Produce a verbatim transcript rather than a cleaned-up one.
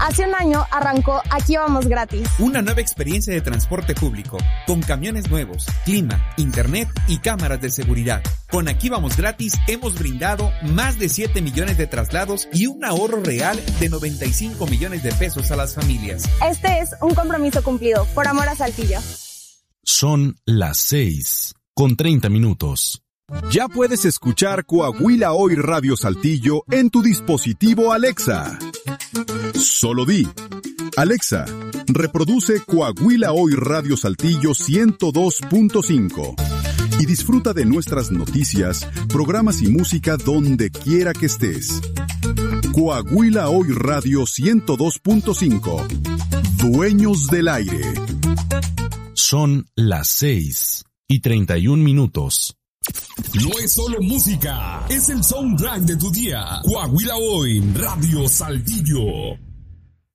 Hace un año arrancó Aquí Vamos Gratis. Una nueva experiencia de transporte público, con camiones nuevos, clima, internet y cámaras de seguridad. Con Aquí Vamos Gratis hemos brindado más de siete millones de traslados y un ahorro real de noventa y cinco millones de pesos a las familias. Este es un compromiso cumplido, por amor a Saltillo. Son las seis con treinta minutos. Ya puedes escuchar Coahuila Hoy Radio Saltillo en tu dispositivo Alexa. Solo di, Alexa, reproduce Coahuila Hoy Radio Saltillo ciento dos punto cinco y disfruta de nuestras noticias, programas y música donde quiera que estés. Coahuila Hoy Radio ciento dos punto cinco. Dueños del aire. Son las seis y treinta y un minutos. No es solo música, es el soundtrack de tu día. Coahuila Hoy, Radio Saltillo.